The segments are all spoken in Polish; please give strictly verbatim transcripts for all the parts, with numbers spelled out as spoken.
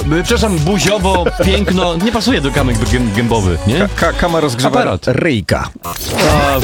przepraszam, buziowo, piękno, nie pasuje do kamek gę- gębowy, nie? Ka- kama rozgrzewa Aparat. ryjka. A,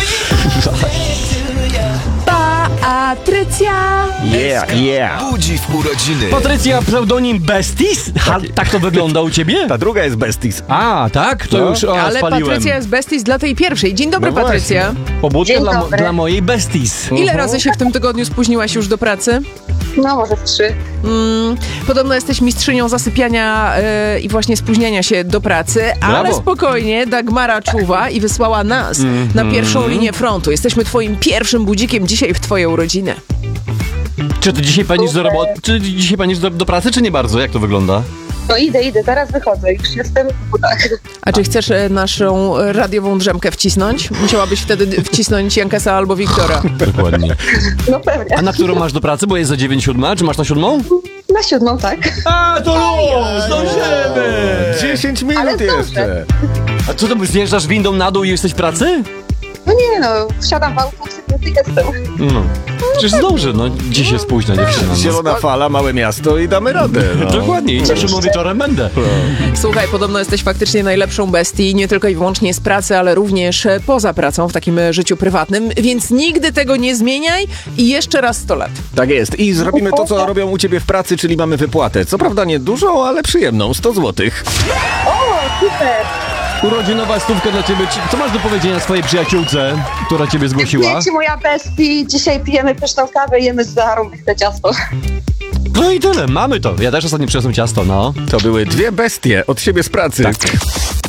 Patrycja! Yeah, yeah. Budzi w urodziny. Patrycja, pseudonim Besties? Ha, tak to wygląda u ciebie? Ta druga jest Besties. A, tak? To No. już o, Ale spaliłem. Patrycja jest besties dla tej pierwszej. Dzień dobry, No Patrycja. Pobudka Dzień dla, mo- dobry. dla mojej Besties. Ile razy się w tym tygodniu spóźniłaś już do pracy? No, może w trzy. Mm, podobno jesteś mistrzynią zasypiania yy, i właśnie spóźniania się do pracy, ale Brawo. spokojnie, Dagmara czuwa i wysłała nas na pierwszą linię frontu. Jesteśmy twoim pierwszym budzikiem dzisiaj w twoje urodziny. Czy ty dzisiaj panisz do roboty? Czy dzisiaj panisz do, do pracy, czy nie bardzo? Jak to wygląda? No idę, idę, zaraz wychodzę, już jestem w butach. A czy chcesz e, naszą e, radiową drzemkę wcisnąć? Musiałabyś wtedy d- wcisnąć Jankesa albo Wiktora. Dokładnie. No pewnie. A na którą masz do pracy? Bo jest za dziewięć siódma. Czy masz na siódmą? Na siódmą, tak. A, to luz! Zdążymy! dziesięć Ale minut zdążę. jeszcze. A co to, zjeżdżasz windą na dół i jesteś w pracy? No nie no, wsiadam w auto, i jestem. No. Przecież zdąży, no. Gdzie się spóźnia dziewczyna? No. Zielona fala, małe miasto i damy radę. No. Dokładnie. I zeszłym wieczorem będę. Słuchaj, podobno jesteś faktycznie najlepszą bestii, nie tylko i wyłącznie z pracy, ale również e, poza pracą, w takim e, życiu prywatnym, więc nigdy tego nie zmieniaj i jeszcze raz sto lat. Tak jest. I zrobimy to, co robią u ciebie w pracy, czyli mamy wypłatę. Co prawda nie dużą, ale przyjemną. sto złotych. O, super. Urodzinowa stówka dla ciebie. Czy- Co masz do powiedzenia swojej przyjaciółce, która ciebie zgłosiła? Dziękuję ci, moja bestii. Dzisiaj pijemy pyszną kawę, jemy zarąbiste ciasto. No i tyle, mamy to. Ja też ostatnio przyniosłem ciasto, no. To były dwie bestie od siebie z pracy. Tak.